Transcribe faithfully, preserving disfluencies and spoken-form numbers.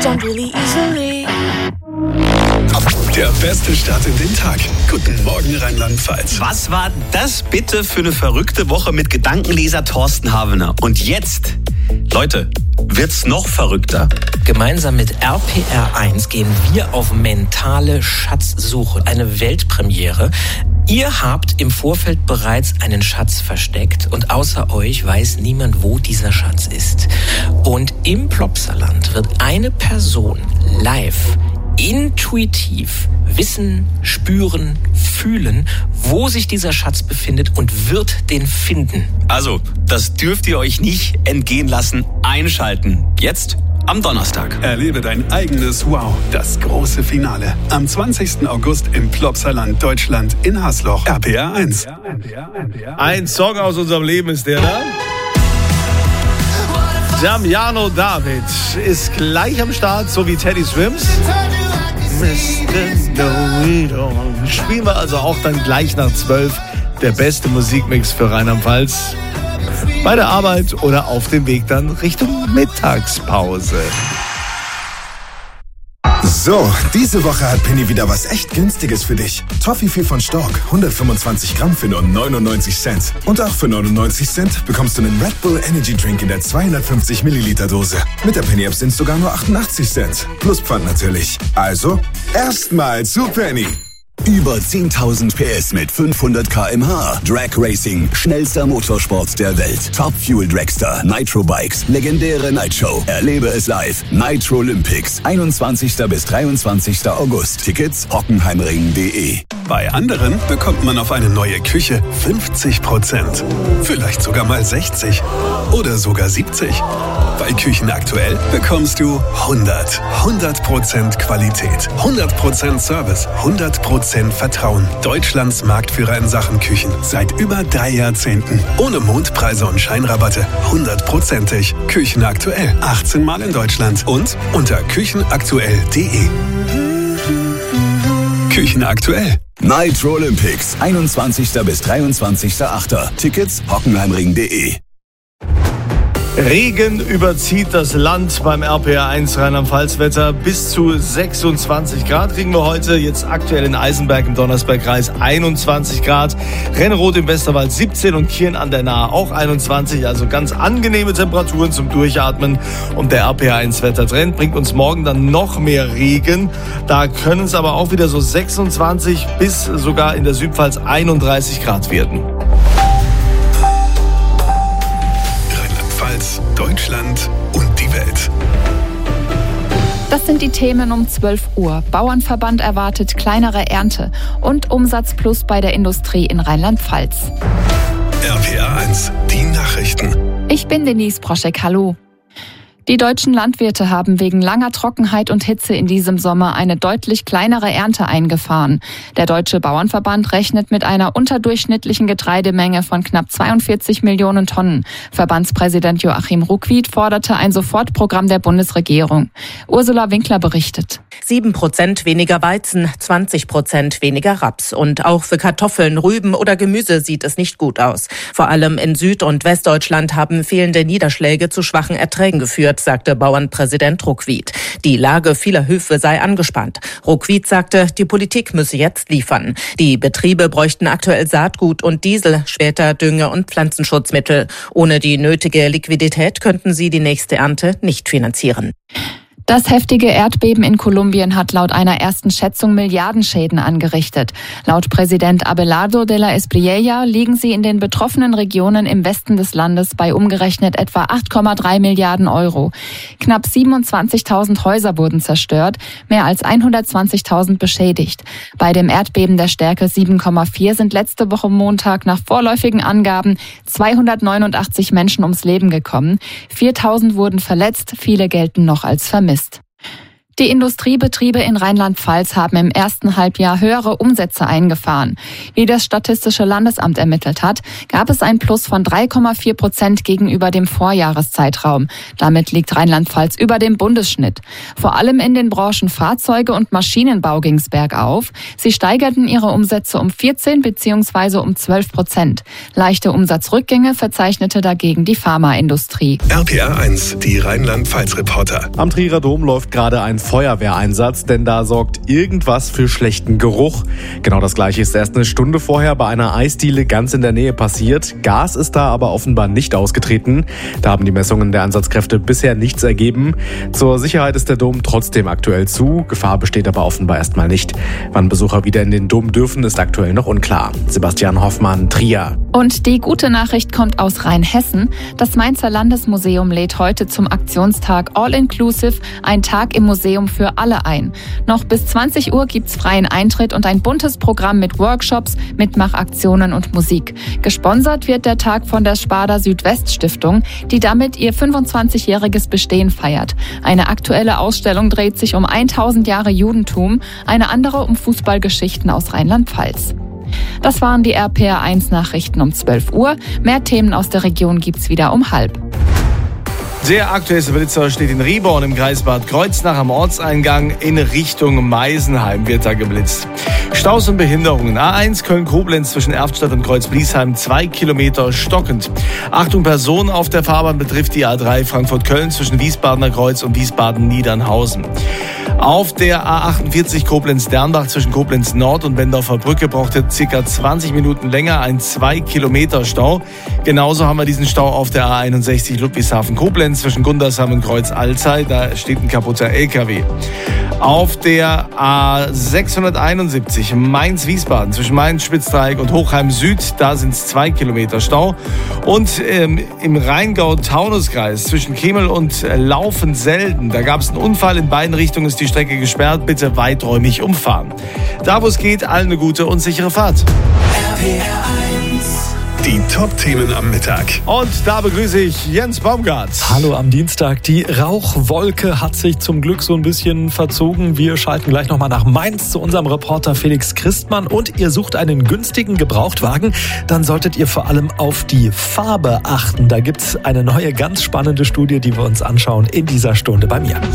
don't really easily. Der beste Start in den Tag. Guten Morgen, Rheinland-Pfalz. Was war das bitte für eine verrückte Woche mit Gedankenleser Thorsten Havener? Und jetzt, Leute, wird's noch verrückter. Gemeinsam mit R P R eins gehen wir auf mentale Schatzsuche. Eine Weltpremiere. Ihr habt im Vorfeld bereits einen Schatz versteckt und außer euch weiß niemand, wo dieser Schatz ist. Und im Plopsaland wird eine Person live intuitiv wissen, spüren, fühlen, wo sich dieser Schatz befindet und wird den finden. Also, das dürft ihr euch nicht entgehen lassen. Einschalten. Jetzt am Donnerstag. Erlebe dein eigenes Wow, das große Finale. Am zwanzigsten August im Plopsaland, Deutschland, in Hasloch. R P R eins. Ein Song aus unserem Leben ist der da. Damiano David ist gleich am Start, so wie Teddy Swims. Spielen wir also auch dann gleich nach zwölf. Der beste Musikmix für Rheinland-Pfalz. Bei der Arbeit oder auf dem Weg dann Richtung Mittagspause. So, diese Woche hat Penny wieder was echt Günstiges für dich. Toffifee von Stork, hundertfünfundzwanzig Gramm für nur neunundneunzig Cent. Und auch für neunundneunzig Cent bekommst du einen Red Bull Energy Drink in der zweihundertfünfzig Milliliter Dose. Mit der Penny App sind es sogar nur achtundachtzig Cent. Plus Pfand natürlich. Also, erstmal zu Penny. Über zehntausend P S mit fünfhundert Kilometer pro Stunde. Drag Racing, schnellster Motorsport der Welt. Top Fuel Dragster, Nitro Bikes, legendäre Nightshow. Erlebe es live. Nitro Olympics, einundzwanzigsten bis dreiundzwanzigsten August. Tickets hockenheimring punkt de. Bei anderen bekommt man auf eine neue Küche fünfzig Prozent. Vielleicht sogar mal sechzig. Oder sogar siebzig. Bei Küchen aktuell bekommst du hundert. hundert Prozent Qualität. hundert Prozent Service. hundert Prozent Vertrauen. Deutschlands Marktführer in Sachen Küchen. Seit über drei Jahrzehnten. Ohne Mondpreise und Scheinrabatte. hundertprozentig. Küchen aktuell. achtzehn Mal in Deutschland. Und unter küchenaktuell punkt de. Küchen aktuell. Nitro Olympics, einundzwanzigsten bis dreiundzwanzigsten achten Tickets hockenheimring punkt de. Regen überzieht das Land beim R P R eins Rheinland-Pfalz-Wetter. Bis zu sechsundzwanzig Grad kriegen wir heute. Jetzt aktuell in Eisenberg im Donnersbergkreis einundzwanzig Grad. Renneroth im Westerwald siebzehn und Kirn an der Nahe auch einundzwanzig. Also ganz angenehme Temperaturen zum Durchatmen. Und der R P R eins Wettertrend bringt uns morgen dann noch mehr Regen. Da können es aber auch wieder so sechsundzwanzig bis sogar in der Südpfalz einunddreißig Grad werden. Deutschland und die Welt. Das sind die Themen um zwölf Uhr. Bauernverband erwartet kleinere Ernte und Umsatz plus bei der Industrie in Rheinland-Pfalz. R P R eins, die Nachrichten. Ich bin Denise Proschek, hallo. Die deutschen Landwirte haben wegen langer Trockenheit und Hitze in diesem Sommer eine deutlich kleinere Ernte eingefahren. Der Deutsche Bauernverband rechnet mit einer unterdurchschnittlichen Getreidemenge von knapp zweiundvierzig Millionen Tonnen. Verbandspräsident Joachim Ruckwied forderte ein Sofortprogramm der Bundesregierung. Ursula Winkler berichtet. Sieben Prozent weniger Weizen, zwanzig Prozent weniger Raps. Und auch für Kartoffeln, Rüben oder Gemüse sieht es nicht gut aus. Vor allem in Süd- und Westdeutschland haben fehlende Niederschläge zu schwachen Erträgen geführt, sagte Bauernpräsident Ruckwied. Die Lage vieler Höfe sei angespannt. Ruckwied sagte, die Politik müsse jetzt liefern. Die Betriebe bräuchten aktuell Saatgut und Diesel, später Dünge- und Pflanzenschutzmittel. Ohne die nötige Liquidität könnten sie die nächste Ernte nicht finanzieren. Das heftige Erdbeben in Kolumbien hat laut einer ersten Schätzung Milliardenschäden angerichtet. Laut Präsident Abelardo de la Espriella liegen sie in den betroffenen Regionen im Westen des Landes bei umgerechnet etwa acht Komma drei Milliarden Euro. Knapp siebenundzwanzigtausend Häuser wurden zerstört, mehr als hundertzwanzigtausend beschädigt. Bei dem Erdbeben der Stärke sieben Komma vier sind letzte Woche Montag nach vorläufigen Angaben zweihundertneunundachtzig Menschen ums Leben gekommen. viertausend wurden verletzt, viele gelten noch als vermisst. Die Industriebetriebe in Rheinland-Pfalz haben im ersten Halbjahr höhere Umsätze eingefahren. Wie das Statistische Landesamt ermittelt hat, gab es ein Plus von drei Komma vier Prozent gegenüber dem Vorjahreszeitraum. Damit liegt Rheinland-Pfalz über dem Bundesschnitt. Vor allem in den Branchen Fahrzeuge und Maschinenbau ging es bergauf. Sie steigerten ihre Umsätze um vierzehn bzw. um zwölf Prozent. Leichte Umsatzrückgänge verzeichnete dagegen die Pharmaindustrie. R P R eins, die Rheinland-Pfalz-Reporter. Am Trierer Dom läuft gerade ein Feuerwehreinsatz, denn da sorgt irgendwas für schlechten Geruch. Genau das Gleiche ist erst eine Stunde vorher bei einer Eisdiele ganz in der Nähe passiert. Gas ist da aber offenbar nicht ausgetreten. Da haben die Messungen der Einsatzkräfte bisher nichts ergeben. Zur Sicherheit ist der Dom trotzdem aktuell zu. Gefahr besteht aber offenbar erstmal nicht. Wann Besucher wieder in den Dom dürfen, ist aktuell noch unklar. Sebastian Hoffmann, Trier. Und die gute Nachricht kommt aus Rheinhessen. Das Mainzer Landesmuseum lädt heute zum Aktionstag All-Inclusive, ein Tag im Museum für alle ein. Noch bis zwanzig Uhr gibt's freien Eintritt und ein buntes Programm mit Workshops, Mitmachaktionen und Musik. Gesponsert wird der Tag von der Sparda Südwest Stiftung, die damit ihr fünfundzwanzigjähriges Bestehen feiert. Eine aktuelle Ausstellung dreht sich um tausend Jahre Judentum, eine andere um Fußballgeschichten aus Rheinland-Pfalz. Das waren die R P R eins Nachrichten um zwölf Uhr. Mehr Themen aus der Region gibt's wieder um halb. Der aktuellste Blitzer steht in Rieborn im Kreis Bad Kreuznach am Ortseingang. In Richtung Meisenheim wird da geblitzt. Staus und Behinderungen. A eins Köln-Koblenz zwischen Erftstadt und Kreuz-Bliesheim, zwei Kilometer stockend. Achtung, Personen auf der Fahrbahn betrifft die A drei Frankfurt-Köln zwischen Wiesbadener Kreuz und Wiesbaden-Niedernhausen. Auf der A achtundvierzig Koblenz-Dernbach zwischen Koblenz-Nord und Bendorfer Brücke braucht er circa zwanzig Minuten länger, ein zwei Kilometer Stau. Genauso haben wir diesen Stau auf der A einundsechzig Ludwigshafen-Koblenz zwischen Gundersheim und Kreuz-Alzey. Da steht ein kaputter L K W. Auf der A sechshunderteinundsiebzig Mainz-Wiesbaden zwischen Mainz-Spitzdreieck und Hochheim Süd, da sind es zwei Kilometer Stau. Und ähm, im Rheingau-Taunus-Kreis zwischen Kemel und äh, Laufen-Selden, da gab es einen Unfall. In beiden Richtungen ist die Strecke gesperrt. Bitte weiträumig umfahren. Da, wo es geht, allen eine gute und sichere Fahrt. R P R eins. Die Top-Themen am Mittag. Und da begrüße ich Jens Baumgart. Hallo am Dienstag. Die Rauchwolke hat sich zum Glück so ein bisschen verzogen. Wir schalten gleich nochmal nach Mainz zu unserem Reporter Felix Christmann. Und ihr sucht einen günstigen Gebrauchtwagen, dann solltet ihr vor allem auf die Farbe achten. Da gibt's eine neue, ganz spannende Studie, die wir uns anschauen in dieser Stunde bei mir.